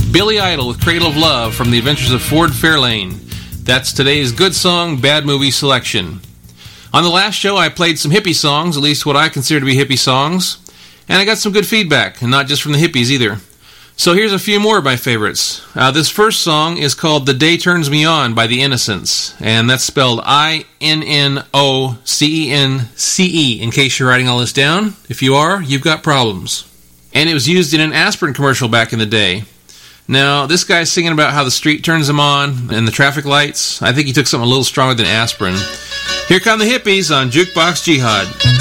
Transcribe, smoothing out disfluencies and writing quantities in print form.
Billy Idol with Cradle of Love from The Adventures of Ford Fairlane. That's today's Good Song, Bad Movie selection. On the last show, I played some hippie songs, at least what I consider to be hippie songs, and I got some good feedback, and not just from the hippies either. So here's a few more of my favorites. This first song is called The Day Turns Me On by The Innocents, and that's spelled I-N-N-O-C-E-N-C-E, in case you're writing all this down. If you are, you've got problems. And it was used in an aspirin commercial back in the day. Now, this guy's singing about how the street turns him on and the traffic lights. I think he took something a little stronger than aspirin. Here come the hippies on Jukebox Jihad.